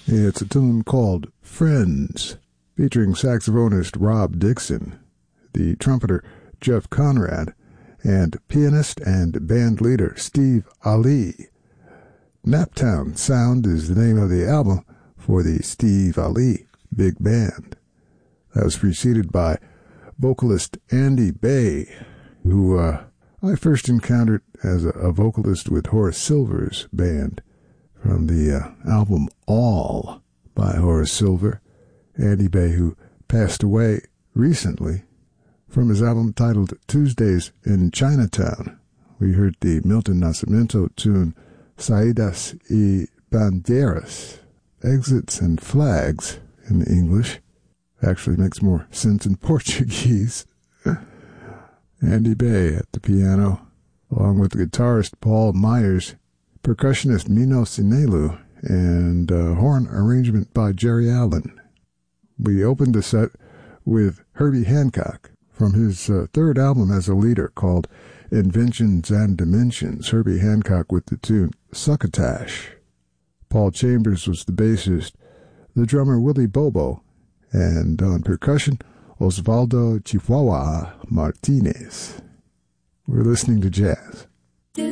It's a tune called Friends, featuring saxophonist Rob Dixon, the trumpeter Jeff Conrad, and pianist and band leader Steve Ali. Naptown Sound is the name of the album for the Steve Ali Big Band. That was preceded by vocalist Andy Bay, who I first encountered as a vocalist with Horace Silver's band from the album All by Horace Silver. Andy Bay, who passed away recently, from his album titled Tuesdays in Chinatown. We heard the Milton Nascimento tune Saídas y Bandeiras, Exits and Flags in English. Actually makes more sense in Portuguese. Andy Bay at the piano, along with guitarist Paul Myers, percussionist Mino Sinelu, and horn arrangement by Jerry Allen. We opened the set with Herbie Hancock from his third album as a leader called Inventions and Dimensions. Herbie Hancock with the tune Succotash. Paul Chambers was the bassist, the drummer Willie Bobo, and on percussion, Osvaldo Chihuahua Martinez. We're listening to jazz